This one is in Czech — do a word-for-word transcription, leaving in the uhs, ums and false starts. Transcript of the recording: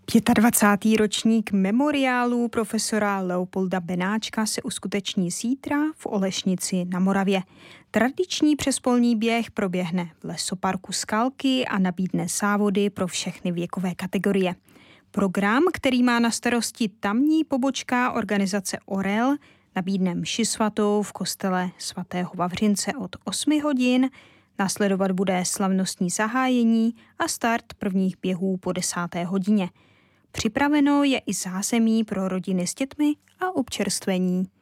dvacátý pátý ročník memoriálu profesora Leopolda Benáčka se uskuteční zítra v Olešnici na Moravě. Tradiční přespolní běh proběhne v lesoparku Skalky a nabídne závody pro všechny věkové kategorie. Program, který má na starosti tamní pobočka organizace Orel, nabídne mši svatou v kostele svatého Vavřince od osmi hodin, následovat bude slavnostní zahájení a start prvních běhů po desáté hodině. Připraveno je i zázemí pro rodiny s dětmi a občerstvení.